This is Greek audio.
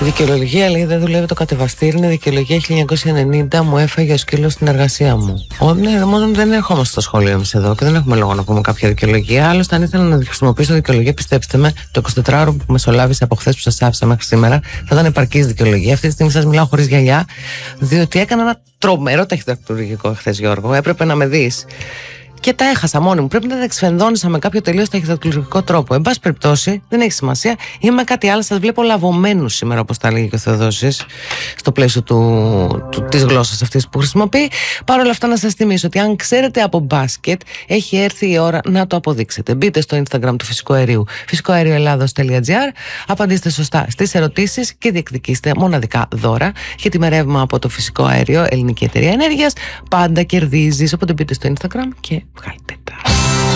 Δικαιολογία, λέει, δεν δουλεύει το κατεβαστήρι. Είναι δικαιολογία 1990. Μου έφαγε ο σκύλος στην εργασία μου. Ναι, μόνο δεν ερχόμαστε στο σχολείο εμείς εδώ και δεν έχουμε λόγο να πούμε κάποια δικαιολογία. Άλλωστε, αν ήθελα να χρησιμοποιήσω δικαιολογία, πιστέψτε με, το 24ωρο που μεσολάβησε από χθες που σας άφησα μέχρι σήμερα θα ήταν επαρκής δικαιολογία. Αυτή τη στιγμή σας μιλάω χωρίς γυαλιά, διότι έκανα ένα τρομερό ταχυδακτουργικό χθες, Γιώργο. Έπρεπε να με δεις. Και τα έχασα μόνη μου. Πρέπει να τα εξφενδώνησα με κάποιο τελείως ταχυδακτουργικό τρόπο. Εν πάση περιπτώσει, δεν έχει σημασία. Είμαι κάτι άλλο. Σας βλέπω λαβωμένους σήμερα, όπως τα λέγει και ο Θεοδόσης, στο πλαίσιο της γλώσσας αυτής που χρησιμοποιεί. Παρ' όλα αυτά, να σας θυμίσω ότι αν ξέρετε από μπάσκετ, έχει έρθει η ώρα να το αποδείξετε. Μπείτε στο Instagram του Φυσικού Αερίου, φυσικοαερioελλάδος.gr, απαντήστε σωστά στις ερωτήσεις και διεκδικήστε μοναδικά δώρα. Γιατί με ρεύμα από το φυσικό αέριο, ελληνική εταιρεία ενέργειας, πάντα κερδίζεις. Οπότε μπείτε στο Instagram και βγάλτε τα.